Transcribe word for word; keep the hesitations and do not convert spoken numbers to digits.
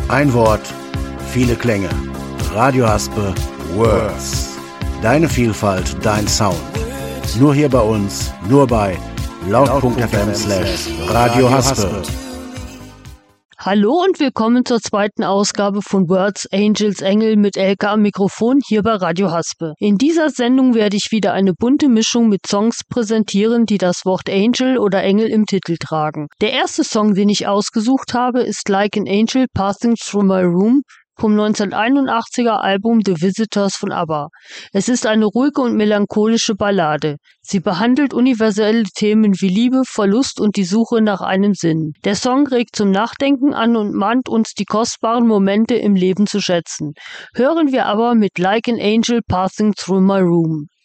Ein Wort, viele Klänge. Radio Haspe Words. Deine Vielfalt, dein Sound. Nur hier bei uns, nur bei laut.fm slash Radio Haspe. Hallo und willkommen zur zweiten Ausgabe von Words, Angels, Engel mit Elke am Mikrofon hier bei Radio Haspe. In dieser Sendung werde ich wieder eine bunte Mischung mit Songs präsentieren, die das Wort Angel oder Engel im Titel tragen. Der erste Song, den ich ausgesucht habe, ist Like an Angel Passing Through My Room vom neunzehnhunderteinundachtziger Album The Visitors von ABBA. Es ist eine ruhige und melancholische Ballade. Sie behandelt universelle Themen wie Liebe, Verlust und die Suche nach einem Sinn. Der Song regt zum Nachdenken an und mahnt uns, die kostbaren Momente im Leben zu schätzen. Hören wir aber mit Like an Angel Passing Through My Room.